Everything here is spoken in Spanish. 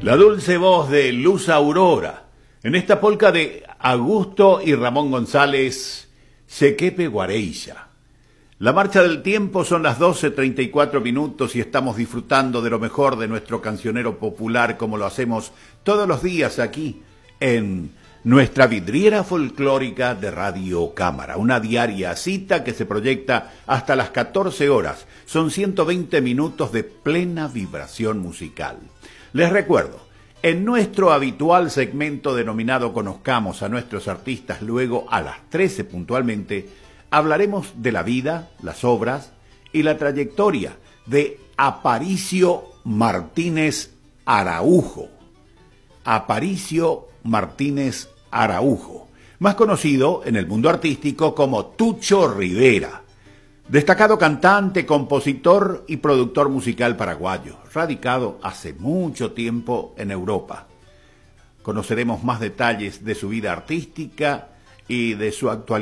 La dulce voz de Luz Aurora, en esta polca de Augusto y Ramón González, Sequepe Guareilla. La marcha del tiempo son las 12:34 y estamos disfrutando de lo mejor de nuestro cancionero popular como lo hacemos todos los días aquí en nuestra vidriera folclórica de Radio Cámara. Una diaria cita que se proyecta hasta las 14 horas. Son 120 minutos de plena vibración musical. Les recuerdo, en nuestro habitual segmento denominado Conozcamos a nuestros artistas, luego a las 13 puntualmente, hablaremos de la vida, las obras y la trayectoria de Aparicio Martínez Araujo. Aparicio Martínez Araujo, más conocido en el mundo artístico como Tucho Rivera. Destacado cantante, compositor y productor musical paraguayo, radicado hace mucho tiempo en Europa. Conoceremos más detalles de su vida artística y de su actualidad